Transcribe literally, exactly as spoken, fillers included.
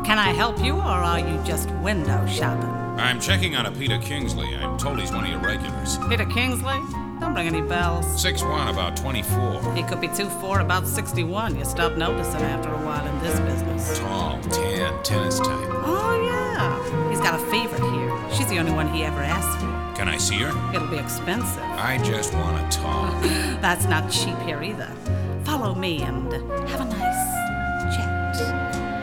Can I help you, or are you just window shopping? I'm checking on a Peter Kingsley. I'm told he's one of your regulars. Peter Kingsley? Don't ring any bells. six one, about twenty-four. He could be two four, about sixty-one. You stop noticing after a while in this business. Tall, tan, tennis type. Oh, yeah. He's got a favorite here. She's the only one he ever asks for. Can I see her? It'll be expensive. I just want to talk. That's not cheap here either. Follow me and have a nice